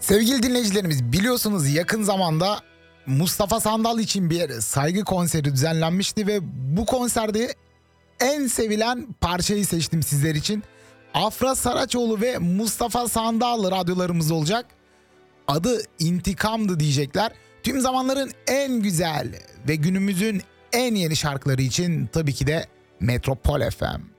Sevgili dinleyicilerimiz, biliyorsunuz yakın zamanda Mustafa Sandal için bir saygı konseri düzenlenmişti ve bu konserde en sevilen parçayı seçtim sizler için. Afra Saraçoğlu ve Mustafa Sandal radyolarımız olacak. Adı İntikam'dı diyecekler. Tüm zamanların en güzel ve günümüzün en yeni şarkıları için tabii ki de Metropol FM.